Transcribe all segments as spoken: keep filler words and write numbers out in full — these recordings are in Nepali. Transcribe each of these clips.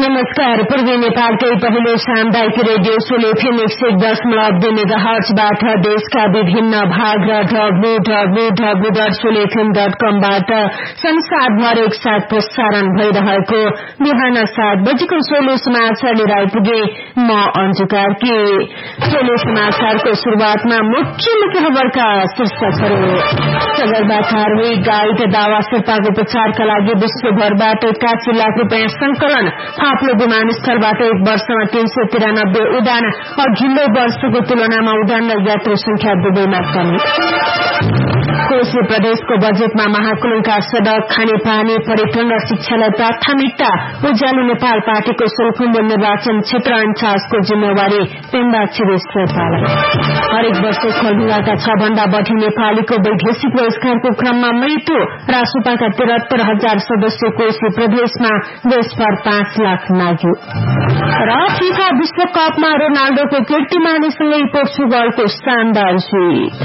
नमस्कार। पूर्वी नेपालकै पहिलो सामुदायिक रेडियो सोलो एफएम एक सय दशमलव दुई मेगाहर्जबाट देशका विभिन्न भाग र W W W dot solo FM dot कमबाट संसारभर एकसाथ प्रसारण भइरहेको बिहान सात बजेको सोलो समाचार लिएर आइपुगे म अन्जु कार्की। सोलो समाचारको शुरूआतमा मुख्य मुख्य खबरका शीर्षकहरू। सगरमाथा गाइड दावा शेर्पाको उपचारका लागि विश्वभरबाट एकासी लाख रूपियाँ संकलन। फाप्लो विमानस्थलबाट एक वर्षमा तीन सय तिरानब्बे उडान। अघिल्लो वर्षको तुलनामा उडान र यात्रु संख्या दुवैमा कमी। कोशी प्रदेशको बजेटमा महाकुलुङका सड़क, खानेपानी, पर्यटन र शिक्षालाई प्राथमिकता। उज्यालो नेपाल पार्टीको सोलुखुम्बु निर्वाचन क्षेत्र अन्चासको जिम्मेवारी पेम्बा छिरिङ शेर्पालाई। हरेक वर्ष खलढुङ्गाका छ भन्दा बढ़ी नेपालीको वैदेशिक बहिष्कारको क्रममा मृत्यु। रासुपाका तिहत्तर हजार सदस्य कोशी प्रदेशमा देशभर पाँच लाख नाग्यो। र फिफा विश्वकपमा रोनाल्डोको कीर्तिमानसँगै पोर्चुगलको शानदार जीत।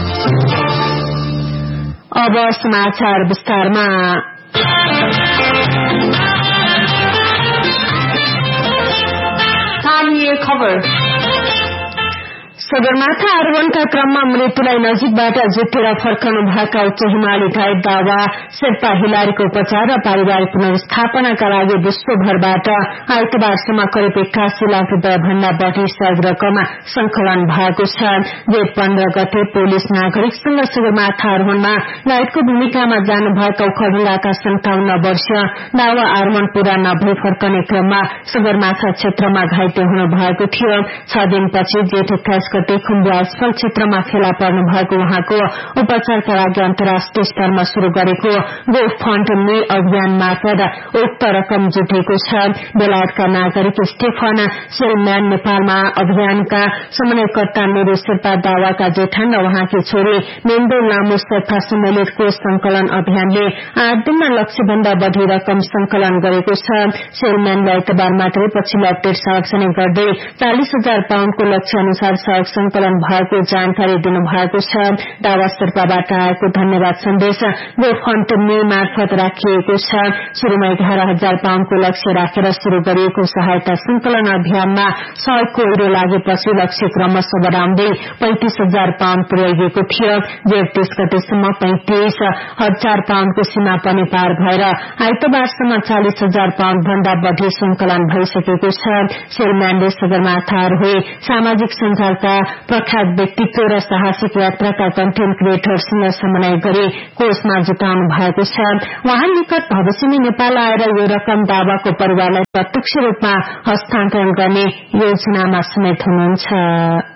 अब समाचार विस्तारमा। स्थानीय खबर। सगरमाथा आरोहणका क्रममा मृत्युलाई नजिकबाट झुकेर फर्कनु भएका उच्च हिमाली गाइड दावा शेर्पा हिलारीको उपचार र पारिवारिक पुनर्स्थापनाका लागि विश्वभरबाट आइतबारसम्म करिब एकासी लाख रूपियाँ भन्दा बढ़ी सहयोग रकम संकलन भएको छ। जेठ पन्ध्र गते पोलिस नागरिकसँग सगरमाथा आरोहणमा गाइडको भूमिकामा जानुभएका खलढुङ्गाका सन्ताउन्न वर्षीय दावा आरोहण पूरा नभई फर्कने क्रममा सगरमाथा क्षेत्रमा घाइते हुनु भएको थियो। छ दिनपछि जेठ एक्काइस गते खुम्बु आसफल क्षेत्रमा फेला पर्नु भएको उहाँको उपचारका लागि अन्तर्राष्ट्रिय स्तरमा शुरू गरेको गो फण्ड मे अभियान मार्फत उक्त रकम जुटेको छ। बेलायतका नागरिक स्टेफन सेलम्यान नेपालमा अभियानका समन्वयकर्ता मेरो शेर्पा दावाका जेठान र उहाँकी छोरी मेन्दो लामो शेर्पा सम्मिलित कोष संकलन अभियानले आठ दिनमा लक्ष्य भन्दा बढ़ी रकम संकलन गरेको छ। सेलम्यानले आइतबार मात्रै पछिल्लो अपडेट सार्वजनिक गर्दै चालिस हजार पाउण्डको लक्ष्य अनुसार सहयोग संकलन भएको जानकारी दिनुभएको छ। दावा शेर्पाबाट आएको धन्यवाद सन्देश गो फण्ड मे मार्फत राखिएको छ। शुरूमा एघार हजार पाउण्डको लक्ष्य राखेर शुरू गरिएको सहायता संकलन अभियानमा सहयोगको उइरो लागेपछि लक्ष्य क्रमशः बढाउँदै पैंतिस हजार पाउण्ड पुर्याइएको थियो। जेठ तीस गतेसम्म पैंतिस हजार पाउण्डको सीमा पनि पार भएर आइतबारसम्म चालिस हजार पाउण्ड भन्दा बढ़ी संकलन भइसकेको छ। सेलम्यानले सगरमाथा आरोही सामाजिक सञ्जालका प्रख्यात व्यक्तित्व र साहसिक यात्राका कन्टेन्ट क्रिएटरसँग समन्वय गरी कोषमा जुटाउनु भएको छ। उहाँ निकट भविष्यमा नेपाल आएर यो रकम दावाको परिवारलाई प्रत्यक्ष रूपमा हस्तान्तरण गर्ने योजनामा समेत हुनुहुन्छ।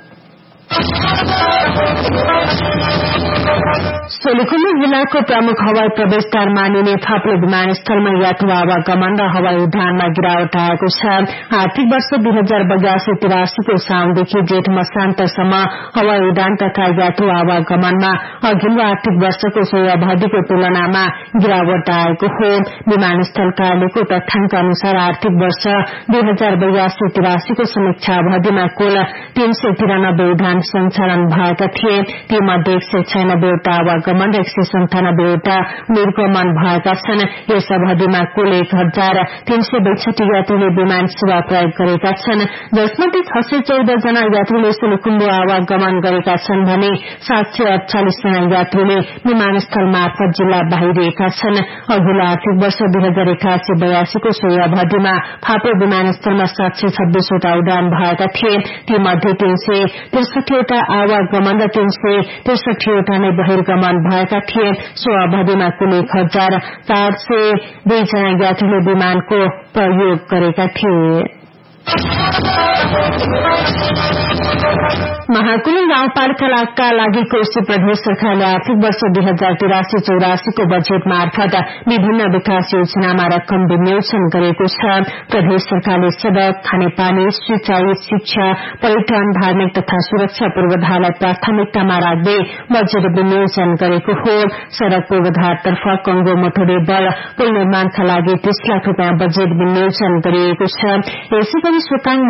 सोलुखुम्बु जिल्लाको प्रमुख हवाई प्रवेशद्वार मानिने फाप्लो विमानस्थलमा यात्रु आवागमन र हवाई उडानमा गिरावट आएको छ। आर्थिक वर्ष दुई हजार बयासी तिरासीको साउनदेखि जेठ मसान्तसम्म हवाई उडान तथा यात्रु आवागमनमा अघिल्लो आर्थिक वर्षको सोही अवधिको तुलनामा गिरावट आएको हो। विमानस्थल कार्यालयको तथ्याङ्क अनुसार आर्थिक वर्ष दुई हजार बयासी तिरासीको समीक्षा अवधिमा कुल तीन सय तिरानब्बे उडान सञ्चालन भएका थिए। तीमध्ये एक सय छयानब्बेवटा आवागमन र एक सय सन्तानब्बेवटा निर्गमन भएका छन्। यस अवधिमा कुल एक हजार तीन सय बैसठी यात्रुले विमान सेवा प्रयोग गरेका छन्, जसमध्ये छ सय चौध जना यात्रुले सोलुखुम्बु आवागमन गरेका छन् भने सात सय अड़चालिस जना यात्रुले विमानस्थल मार्फत जिल्ला बाहिरिएका छन्। अघिल्लो आर्थिक वर्ष दुई हजार एकासी बयासीको सोही अवधिमा फाप्लो विमानस्थलमा सात सय छब्बीसवटा उडान भएका थिए। तीमध्ये तीन सय त्रिसठीवटा आवागमन र तीन सय त्रिसठीवटा नै बहिर्गमन भएका थिए। सो अवधिमा कुल एक हजार चार सय दुई जना यात्रुले विमानको प्रयोग गरेका थिए। महाकुलुङ गाउँपालिकाका लागि कोशी प्रदेश सरकारले आर्थिक वर्ष दुई हजार तिरासी चौरासीको बजेट मार्फत विभिन्न विकास योजनामा रकम विनियोजन गरेको छ। प्रदेश सरकारले सड़क, खानेपानी, सिंचाई, शिक्षा, पर्यटन, धार्मिक तथा सुरक्षा पूर्वाधारलाई प्राथमिकतामा राख्दै बजेट विनियोजन गरेको हो। सड़क पूर्वाधारतर्फ कंगो मोटरे बल पुल निर्माणका लागि तीस लाख रूपियाँ बजेट विनियोजन गरिएको छ। यसै गरी सोताङ महाकुलुङ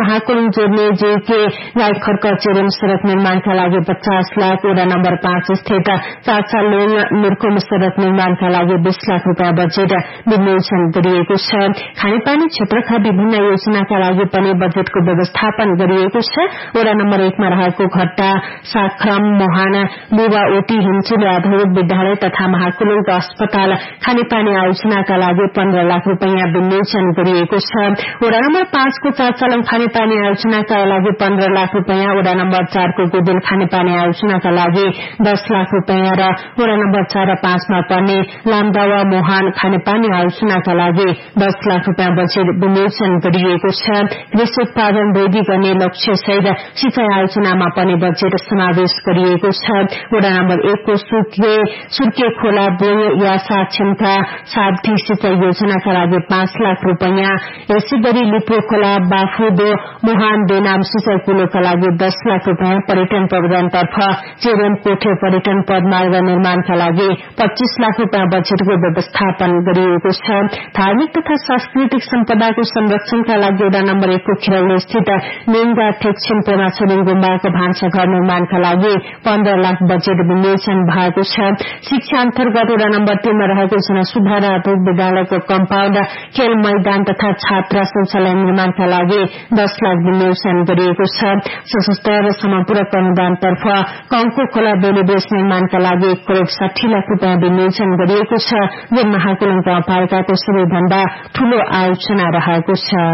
कालेबुङ जोड्ने जेके गाई खर्क चेरेम सड़क निर्माणका लागि पचास लाख, वडा नम्बर पाँच स्थित चाचालोङ निर्कुम सड़क निर्माणका लागि बीस लाख रूपियाँ बजेट विनियोजन गरिएको छ। खानेपानी क्षेत्रका विभिन्न योजनाका लागि पनि बजेटको व्यवस्थापन गरिएको छ। वडा नम्बर एकमा रहेको घट्टा, साखरम, मोहान, बुवा ओटी, हिमचुली आधारित विद्यालय तथा महाकुलुङ अस्पताल खानेपानी आयोजनाका लागि पन्ध्र लाख रूपियाँ विनियोजन गरिएको छ। वडा नम्बर पाँचको चाचालङ खानेपानी आयोजनाका लागि पन्ध्र लाख रूपियाँ, वडा नम्बर चारको गोदेल खानेपानी आयोजनाका लागि दस लाख रूपियाँ र वडा नम्बर चार र पाँचमा पर्ने लामदावा मोहान खानेपानी आयोजनाका लागि दस लाख रूपियाँ बजेट विनियोजन गरिएको छ। कृषि उत्पादन वृद्धि गर्ने लक्ष्य सहित सिंचाई आयोजनामा पनि बजेट समावेश गरिएको छ। वडा नम्बर एकको सुर्के सुर्के खोला बोङ यासा छिमका साब्ठी सिंचाई योजनाका लागि पाँच लाख रूपियाँ, यसै गरी लिप्रो खोला बाफुदो मोहान बेनाम सिंचाई कुलोका लागि दस लाख रूपियाँ, पर्यटन प्रबन्धनतर्फ चेरेम कोठे पर्यटन पदमार्ग निर्माणका लागि पच्चीस लाख रूपियाँ बजेटको व्यवस्थापन गरिएको छ। धार्मिक तथा सांस्कृतिक सम्पदाको संरक्षणका लागि वडा नम्बर एकको खिरौली स्थित नेङ्गा ठेक्छिन पेमा छोरिङ गुम्बाको भान्साघर निर्माणका लागि पन्ध्र लाख बजेट विनियोजन भएको छ। शिक्षा अन्तर्गत वडा नम्बर तीनमा रहेको जनसुधार आधारित विद्यालयको कम्पाउण्ड, खेल मैदान तथा छात्रा शौचालय निर्माणका लागि दस लाख विनियोजन गरिएको छ। सशस्त्र र समपूरक अनुदानतर्फ कंको खोला बेली ब्रिज निर्माणका लागि एक करोड़ साठी लाख रूपियाँ विनियोजन गरिएको छ, जो महाकुलुङ गाउँपालिकाको सबैभन्दा ठूलो आयोजना रहेको छ।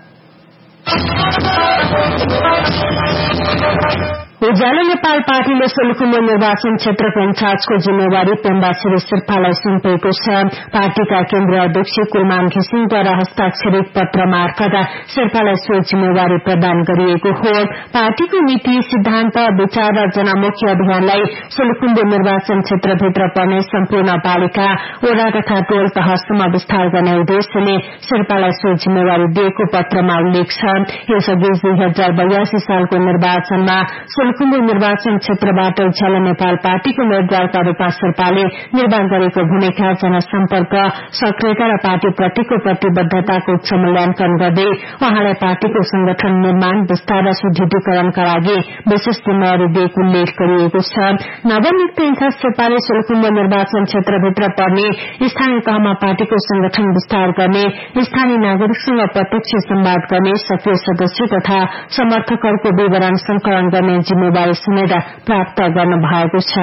उज्यालो नेपाल पार्टीले सोलुखुम्बु निर्वाचन क्षेत्रको इन्चार्जको जिम्मेवारी पेम्बा छिरिङ शेर्पालाई सुम्पेको छ। पार्टीका केन्द्रीय अध्यक्ष कुलमान घिसिङद्वारा हस्ताक्षरित पत्र मार्फत शेर्पालाई सो जिम्मेवारी प्रदान गरिएको हो। पार्टीको नीति, सिद्धान्त, विचार र जनमुखी अभियानलाई सोलुखुम्बु निर्वाचन क्षेत्रभित्र पर्ने सम्पूर्ण पालिका, वडा तथा टोल तहसम्म विस्तार गर्ने उद्देश्यले शेर्पालाई सो जिम्मेवारी दिएको पत्रमा उल्लेख छ। यसअघि दुई हजार बयासी सालको निर्वाचनमा सोलुखुम्बु निर्वाचन क्षेत्रबाट उज्यालो नेपाल पार्टीको उम्मेद्वारका रूपमा शेर्पाले निर्वाह गरेको भूमिका, जनसम्पर्क, सक्रियता र पार्टीप्रतिको प्रतिबद्धताको उच्च मूल्याङ्कन गर्दै उहाँलाई पार्टीको संगठन निर्माण, विस्तार र सुदृढीकरणका लागि विशेष जिम्मेवारी दिएको उल्लेख गरिएको छ। नवनियुक्त इन्चार्ज शेर्पाले सोलुखुम्बु निर्वाचन क्षेत्रभित्र पर्ने स्थानीय तहमा पार्टीको संगठन विस्तार गर्ने, स्थानीय नागरिकसँग प्रत्यक्ष संवाद गर्ने, सक्रिय सदस्य तथा समर्थकहरूको विवरण संकलन गर्ने जिम्मेवारी समेत प्राप्त गर्नु भएको छ।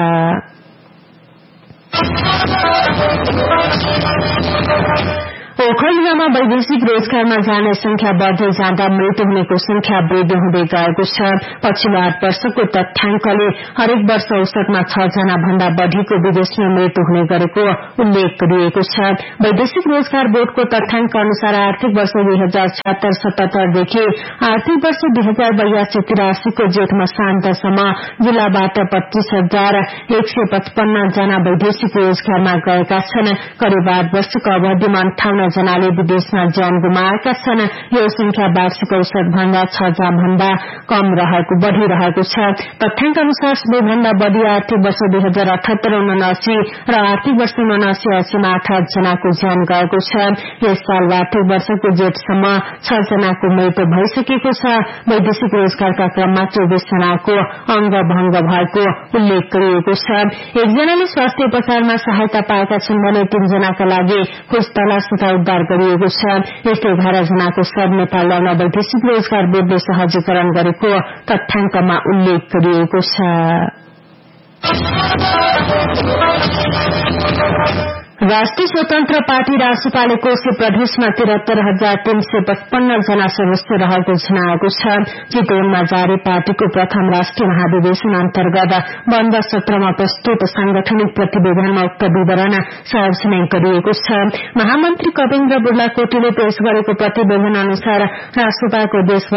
ओखलढुङ्गामा वैदेशिक रोजगारमा जाने संख्या बढ़दै जाँदा मृत्यु हुनेको संख्या वृद्धि हुँदै गएको छ। पछिल्लो आठ वर्षको तथ्याङ्कले हरेक वर्ष औसतमा छ जना भन्दा बढ़ीको विदेशमा मृत्यु हुने गरेको उल्लेख गरिएको छ। वैदेशिक रोजगार बोर्डको तथ्याङ्क अनुसार आर्थिक वर्ष दुई हजार छत्तर सतहत्तरदेखि आर्थिक वर्ष दुई हजार बयासी तिरासीको जेठ मसान्तसम्म जिल्लाबाट पच्चीस हजार एक सय पचपन्न जना वैदेशिक रोजगारमा गएका छन्। करिब आठ वर्षको अवधिमा अन्ठाउन्न जनाले विदेशमा ज्यान गुमाएका छन्। यो संख्या वार्षिक औसत भन्दा छ भन्दा कम रहेको बढ़िरहेको छ। तथ्याङ्क अनुसार सबैभन्दा बढ़ी आर्थिक वर्ष दुई हजार अठहत्तर उनासी र आर्थिक वर्ष उनासी अस्सीमा आठ आठ जनाको ज्यान गएको छ। यस साल आर्थिक वर्षको जेठसम्म छ जनाको मृत्यु भइसकेको छ। वैदेशिक रोजगारका क्रममा चौबिस जनाको अंग भंग भएको उल्लेख गरिएको छ। एकजनाले स्वास्थ्य उपचारमा सहायता पाएका छन् भने तीन जनाका लागि खोज तलास तथा उद्धार गरिएको छ। यस्तै एघार जनाको शव नेपाल ल्याउन वैदेशिक रोजगार बोर्डले सहजीकरण गरेको तथ्याङ्कमा उल्लेख गरिएको छ। राष्ट्रिय स्वतन्त्र पार्टी रासपाले कोशी प्रदेशमा तिहत्तर हजार तीन सय पचपन्न जना सदस्य रहेको जनाएको छ। चितवनमा जारी पार्टीको प्रथम राष्ट्रिय महाधिवेशन अन्तर्गत बन्द सत्रमा प्रस्तुत सांगठनिक प्रतिवेदनमा उक्त विवरण सार्वजनिक गरिएको छ। महामन्त्री कविन्द्र बुर्लाकोटीले पेश गरेको प्रतिवेदन अनुसार रासपाको देश